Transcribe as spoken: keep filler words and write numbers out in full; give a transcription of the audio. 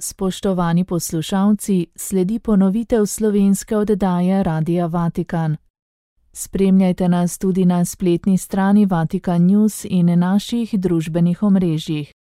spoštovani poslušalci, sledi ponovitev slovenske oddaje Radia Vatikan. Spremljajte nas tudi na spletni strani Vatikan News in naših družbenih omrežjih.